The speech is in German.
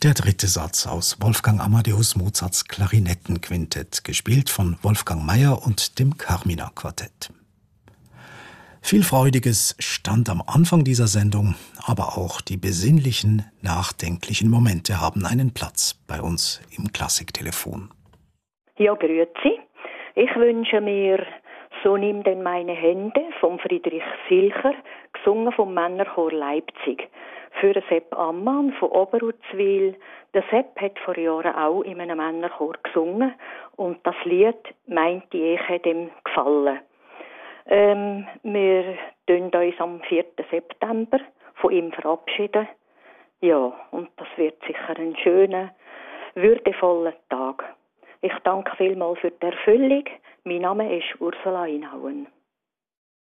Der dritte Satz aus Wolfgang Amadeus Mozarts Klarinettenquintett, gespielt von Wolfgang Mayer und dem Carmina Quartett. Viel Freudiges stand am Anfang dieser Sendung, aber auch die besinnlichen, nachdenklichen Momente haben einen Platz bei uns im Klassiktelefon. Ja, grüezi. Ich wünsche mir «So nimm denn meine Hände» von Friedrich Silcher, gesungen vom Männerchor Leipzig. Für Sepp Ammann von Oberutzwil. Der Sepp hat vor Jahren auch in einem Männerchor gesungen und das Lied meinte ich hat ihm gefallen. Wir tun uns am 4. September von ihm verabschieden. Ja, und das wird sicher ein schöner, würdevoller Tag. Ich danke vielmals für die Erfüllung. Mein Name ist Ursula Inhauen.